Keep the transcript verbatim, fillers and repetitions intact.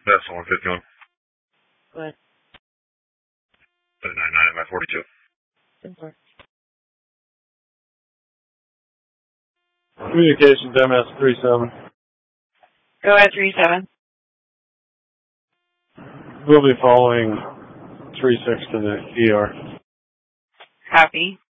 That's the one fifty-one. Go ahead. nine nine at my forty-two. ten four. Communications M S three seven. Go ahead, three seven. We'll be following three six to the E R. Copy.